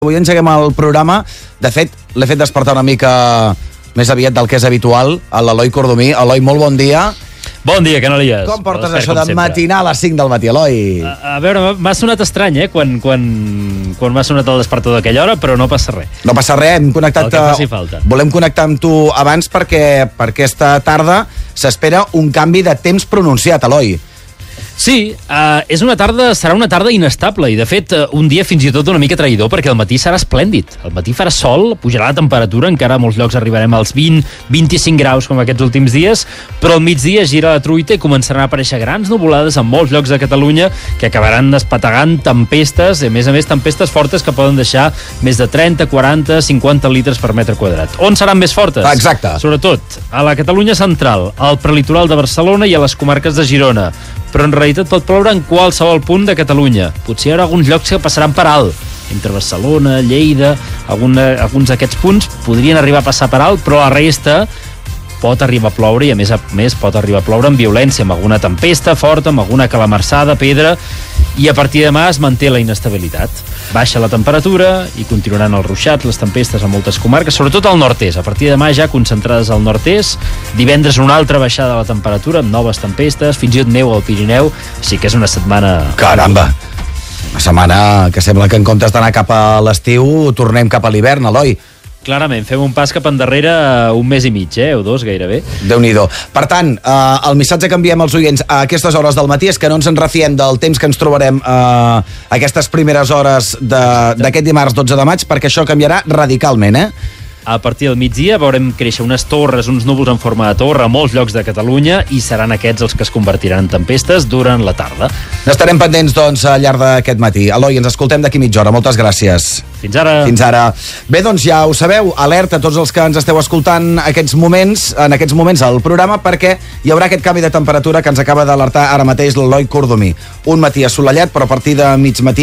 Avui engeguem el programa. De fet, l'he fet despertar una mica més aviat del que és habitual, a l'Eloi Cordomí. Eloi, molt bon dia. Bon dia, Canalies. Com portes això de matinar a les 5 del matí, Eloi? A veure, m'ha sonat estrany, quan m'ha sonat el despertador d'aquella hora, però no passa res. No passa res, hem connectat... El que faci falta. Volem connectar amb tu abans perquè per aquesta tarda s'espera un canvi de temps pronunciat, Eloi. Sí, serà una tarda inestable i, de fet, un dia fins i tot una mica traïdor perquè el matí serà esplèndid. El matí farà sol, pujarà la temperatura, encara a molts llocs arribarem als 20-25 graus com aquests últims dies, però al migdia gira la truita i començaran a aparèixer grans nuvolades en molts llocs de Catalunya que acabaran despetegant tempestes, a més tempestes fortes que poden deixar més de 30, 40, 50 litres per metre quadrat. On seran més fortes? Exacte. Sobretot a la Catalunya central, al prelitoral de Barcelona i a les comarques de Girona. Però en realitat pot ploure en qualsevol punt de Catalunya. Potser hi haurà alguns llocs que passaran per alt. Entre Barcelona, Lleida, alguns d'aquests punts podrien arribar a passar per alt, però la resta pot arribar a ploure i a més pot arribar a ploure amb violència, amb alguna tempesta forta, amb alguna calamarsada, pedra, i a partir de demà es manté la inestabilitat. Baixa la temperatura i continuaran els ruixats, les tempestes a moltes comarques, sobretot al nord-est. A partir de demà ja concentrades al nord-est, divendres una altra baixada de la temperatura amb noves tempestes, fins i tot neu al Pirineu, així que és una setmana... Caramba! Una setmana que sembla que en comptes d'anar cap a l'estiu tornem cap a l'hivern, Eloi. Clarament, fem un pas cap endarrere un mes i mig, o dos gairebé. Déu-n'hi-do. Per tant, el missatge que enviem als oients a aquestes hores del matí és que no ens en refiem del temps que ens trobarem aquestes primeres hores d'aquest dimarts 12 de maig, perquè això canviarà radicalment, A partir del migdia veurem créixer unes torres, uns núvols en forma de torre a molts llocs de Catalunya i seran aquests els que es convertiran en tempestes durant la tarda. Estarem pendents, doncs, al llarg d'aquest matí. Eloi, ens escoltem d'aquí mitja hora. Moltes gràcies. Fins ara. Fins ara. Bé, doncs ja ho sabeu, alerta a tots els que ens esteu escoltant en aquests moments al programa, perquè hi haurà aquest canvi de temperatura que ens acaba d'alertar ara mateix l'Eloi Cordomí. Un matí assolellat, però a partir de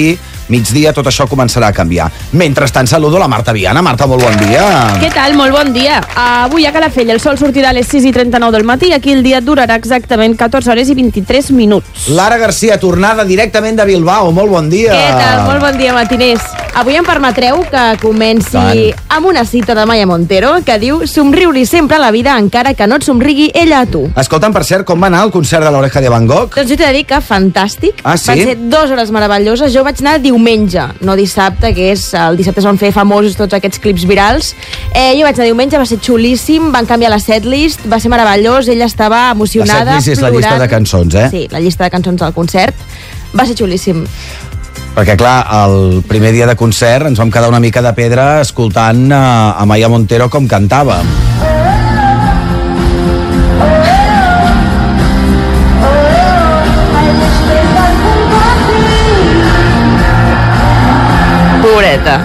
migdia, tot això començarà a canviar. Mentrestant, saludo la Marta Viana. Marta, molt bon dia. Què tal? Molt bon dia. Avui a Calafell el sol sortirà a les 6:39 del matí i aquí el dia durarà exactament 14 hores i 23 minuts. Lara Garcia, tornada directament de Bilbao. Molt bon dia. Què tal? Molt bon dia, matiners. Avui em permetreu que comenci amb una cita de Maya Montero que diu: somriu-li sempre a la vida encara que no et somrigui ella a tu. Escolta'm, per cert, com va anar el concert de l'Oreja de Van Gogh? Doncs jo t'he de dir que fantàstic. Ah, sí? Van ser 2 hores meravelloses. Jo vaig anar diumenge, no dissabte, que és el dissabte es van fer famosos tots aquests clips virals. Jo vaig anar diumenge, va ser xulíssim, van canviar la setlist, va ser meravellós, ella estava emocionada, la setlist és la llista de cançons, Sí, la llista de cançons del concert. Va ser xulíssim. Perquè, clar, el primer dia de concert ens vam quedar una mica de pedra escoltant a Maya Montero com cantava. Pobreta.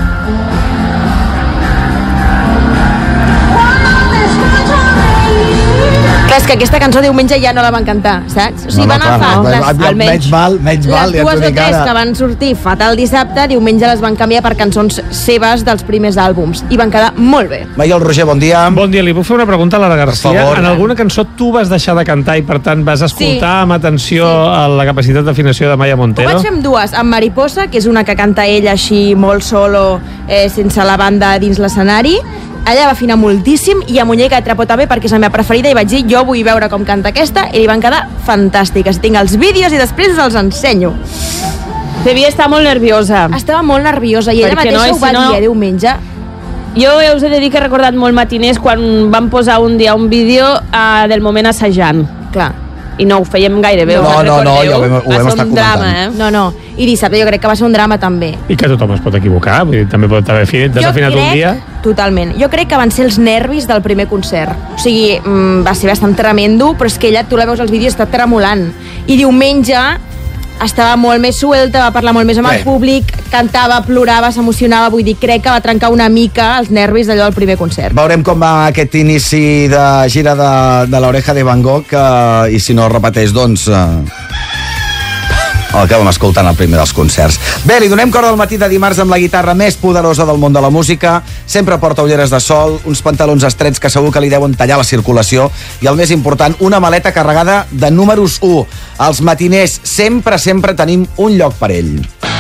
És que aquesta cançó diumenge ja no la van cantar, saps? O sigui, van agafar menys mal, les 2 o 3 que van sortir fatal dissabte, diumenge les van canviar per cançons seves dels primers àlbums i van quedar molt bé. Maiol Roger, bon dia. Bon dia, li puc fer una pregunta a Lara Garcia? En alguna cançó tu vas deixar de cantar i per tant vas escoltar amb atenció a la capacitat d'afinació de Maya Montero? Ho vaig fer amb dues, amb Mariposa, que és una que canta ella així molt solo, sense la banda dins l'escenari. Ella va afinar moltíssim, i a Muñeca de Trapo també, perquè és la meva preferida, i vaig dir, jo vull veure com canta aquesta, i li van quedar fantàstiques. Tinc els vídeos i després us els ensenyo. Devia estar molt nerviosa. Estava molt nerviosa, i ella mateixa ho va dir diumenge. Jo us he de dir que he recordat molt matiners quan vam posar un dia un vídeo del moment assajant. Clar. I no ho fèiem gaire bé, no, ja ho vam estar comentant. No. I dissabte jo crec que va ser un drama també. I que tothom es pot equivocar, vull dir, també pot haver desafinat un dia. Totalment. Jo crec que van ser els nervis del primer concert. O sigui, va ser bastant tremendo, però és que ella, tu la veus als vídeos, està tremolant. I diumenge estava molt més suelta, va parlar molt més amb el públic, cantava, plorava, s'emocionava, vull dir, crec que va trencar una mica els nervis d'allò del primer concert. Veurem com va aquest inici de gira de l'Oreja de Van Gogh, i si no repeteix, doncs... el que vam escoltant al primer dels concerts. Bé, li donem cor al matí de dimarts amb la guitarra més poderosa del món de la música. Sempre porta ulleres de sol, uns pantalons estrets que segur que li deuen tallar la circulació i, el més important, una maleta carregada de números 1. Els matiners sempre tenim un lloc per ell.